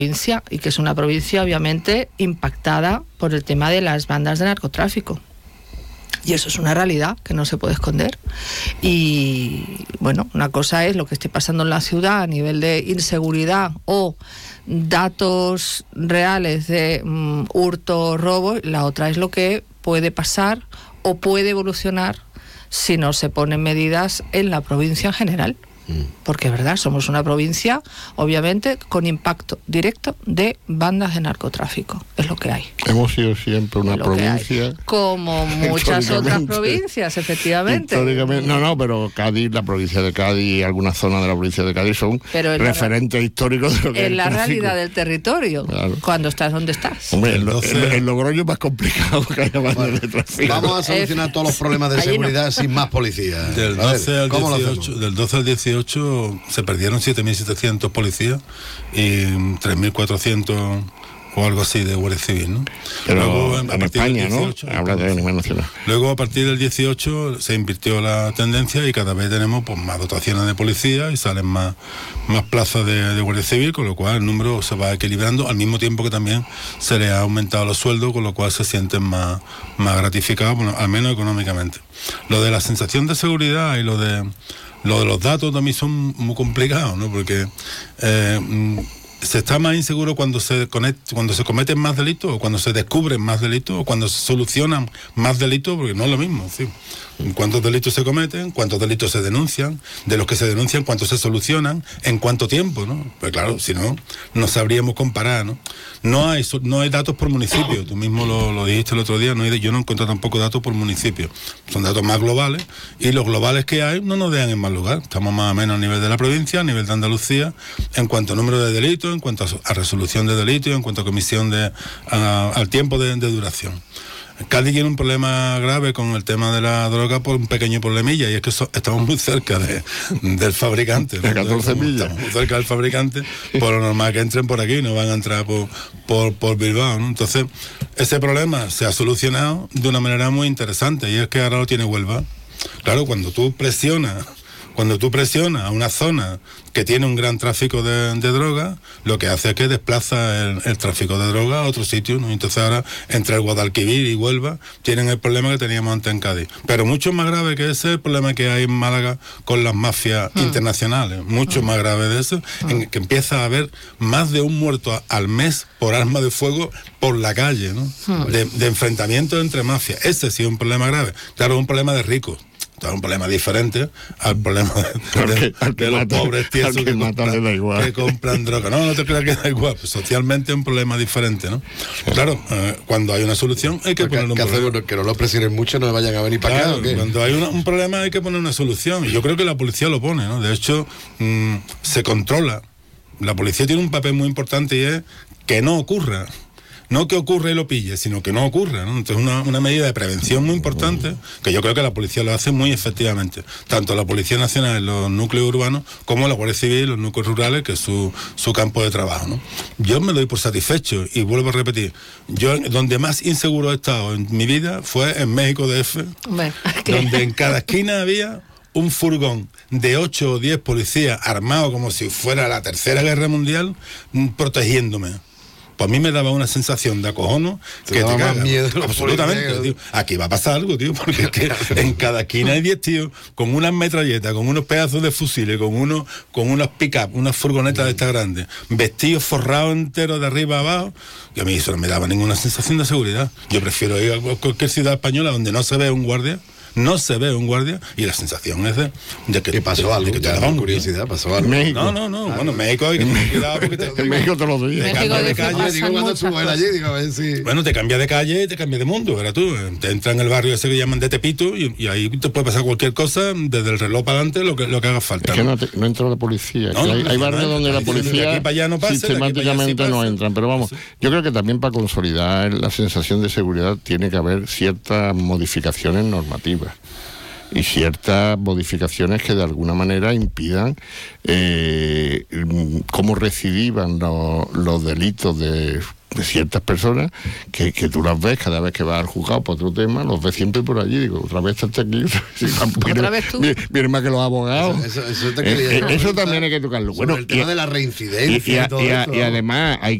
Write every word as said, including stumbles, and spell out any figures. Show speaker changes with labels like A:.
A: provincia, y que es una provincia obviamente impactada por el tema de las bandas de narcotráfico. Y eso es una realidad que no se puede esconder. Y bueno, una cosa es lo que esté pasando en la ciudad a nivel de inseguridad o datos reales de um, hurto, robo. La otra es lo que puede pasar o puede evolucionar si no se ponen medidas en la provincia en general. Porque es verdad, somos una provincia, obviamente, con impacto directo de bandas de narcotráfico. Es lo que hay.
B: Hemos sido siempre una provincia...
A: Como muchas otras provincias, efectivamente.
B: Históricamente, no, no, pero Cádiz, la provincia de Cádiz y algunas zonas de la provincia de Cádiz son referentes la, históricos de lo que
A: es
B: es
A: la
B: tráfico.
A: Realidad del territorio, claro. Cuando estás donde estás.
B: Hombre, el, el, el Logroño es más complicado que haya bandas bueno, de tráfico.
C: Vamos a solucionar eh, todos los problemas de seguridad no. sin más policía.
D: Del doce, ver, al dieciocho, del doce al dieciocho se perdieron siete mil setecientos policías y tres mil cuatrocientos o algo así de Guardia Civil, ¿no?
B: Pero luego, en, en España, dieciocho, ¿no? Habla de nivel nacional.
D: Luego, a partir del dieciocho, se invirtió la tendencia y cada vez tenemos pues, más dotaciones de policía y salen más, más plazas de, de Guardia Civil, con lo cual el número se va equilibrando, al mismo tiempo que también se le ha aumentado los sueldos, con lo cual se sienten más, más gratificados, bueno, al menos económicamente. Lo de la sensación de seguridad y lo de Lo de los datos también son muy complicados, ¿no? Porque eh, se está más inseguro cuando se conect, cuando se cometen más delitos, o cuando se descubren más delitos, o cuando se solucionan más delitos, porque no es lo mismo, ¿sí? ¿Cuántos delitos se cometen? ¿Cuántos delitos se denuncian? De los que se denuncian, ¿cuántos se solucionan? ¿En cuánto tiempo? ¿No? Pues claro, si no, no sabríamos comparar, ¿no? No hay, no hay datos por municipio, tú mismo lo, lo dijiste el otro día, no hay, yo no encontré tampoco datos por municipio. Son datos más globales, y los globales que hay no nos dejan en mal lugar. Estamos más o menos a nivel de la provincia, a nivel de Andalucía, en cuanto a número de delitos, en cuanto a, a resolución de delitos, en cuanto a comisión de, a, al tiempo de, de duración. Cádiz tiene un problema grave con el tema de la droga por un pequeño problemilla, y es que so, estamos muy cerca de, del fabricante, ¿no?
B: De catorce millas.
D: Estamos muy cerca del fabricante, por lo normal que entren por aquí, no van a entrar por, por, por Bilbao, ¿no? Entonces, ese problema se ha solucionado de una manera muy interesante, y es que ahora lo tiene Huelva. Claro, cuando tú presionas Cuando tú presionas a una zona que tiene un gran tráfico de, de droga, lo que hace es que desplaza el, el tráfico de droga a otro sitio, ¿no? Entonces ahora, entre el Guadalquivir y Huelva, tienen el problema que teníamos antes en Cádiz. Pero mucho más grave que ese es el problema que hay en Málaga con las mafias mm. internacionales. Mucho mm. más grave de eso, mm. en que empieza a haber más de un muerto a, al mes por arma de fuego por la calle, ¿no? Mm. De, de enfrentamientos entre mafias. Ese sí es un problema grave. Claro, es un problema de ricos. Es un problema diferente al problema de, de, de, al que de los mata, pobres tiesos que, que, compran, que compran droga. No, no te creas que da igual. Pues socialmente es un problema diferente, ¿no? Claro, eh, cuando hay una solución hay que poner un
C: que
D: problema.
C: Hacemos, que no lo presionen mucho, no vayan a venir para
D: claro,
C: acá. ¿O qué?
D: Cuando hay una, un problema hay que poner una solución. Y yo creo que la policía lo pone, ¿no? De hecho, mmm, se controla. La policía tiene un papel muy importante, y es que no ocurra. No que ocurra y lo pille, sino que no ocurra, ¿no? Entonces una, una medida de prevención muy importante, que yo creo que la policía lo hace muy efectivamente, tanto la Policía Nacional en los núcleos urbanos como la Guardia Civil en los núcleos rurales, que es su, su campo de trabajo, ¿no? Yo me doy por satisfecho, y vuelvo a repetir, yo donde más inseguro he estado en mi vida fue en México D F, bueno, okay. donde en cada esquina había un furgón de ocho o diez policías armados como si fuera la Tercera Guerra Mundial, protegiéndome. Pues a mí me daba una sensación de acojono
C: te
D: que
C: daba
D: te
C: más
D: caga.
C: miedo.
D: Absolutamente, tío. Aquí va a pasar algo, tío, porque es que en cada esquina hay diez tíos con unas metralletas, con unos pedazos de fusiles, con unos con unas pick-up, unas furgonetas de estas grandes, vestidos forrados enteros de arriba a abajo, y a mí eso no me daba ninguna sensación de seguridad. Yo prefiero ir a cualquier ciudad española donde no se ve un guardia, no se ve un guardia, y la sensación es de, de que...
C: ¿Qué pasó
D: de,
C: algo?
D: De que te
C: da
D: da
C: curiosidad, pasó algo.
D: México. No, no, no, ah, bueno, México hay que tener cuidado porque te...
B: En México te lo doy.
D: Te cambia de calle,
C: digo, cuando tú vas allí, digo, a ver si...
D: Bueno, te cambia de calle y te cambia de mundo, ¿verdad tú? Te entra en el barrio ese que llaman de Tepito, y, y ahí te puede pasar cualquier cosa, desde el reloj para adelante, lo que, lo que haga falta.
B: Es que no, te, no entra la policía.
D: No, no,
B: hay,
D: no,
B: hay barrios
D: no,
B: donde la policía
D: no pasa,
B: sistemáticamente
D: sí
B: no entran, pero vamos, yo creo que también para consolidar la sensación de seguridad tiene que haber ciertas modificaciones normativas y ciertas modificaciones que de alguna manera impidan eh, cómo recidivan lo, los delitos de de ciertas personas que, que tú las ves cada vez que vas al juzgado por otro tema, los ves siempre por allí. Digo, otra vez estás aquí, sí,
A: ¿Otra vez tú?
B: Viene, viene más que los abogados.
C: Eso, eso, eso, te
B: Eh,
C: quería
B: eh, eso también hay que tocarlo.
C: Sobre
B: Bueno,
C: el tema
B: y,
C: de la reincidencia y,
B: y, y,
C: todo
B: y,
C: eso.
B: y además hay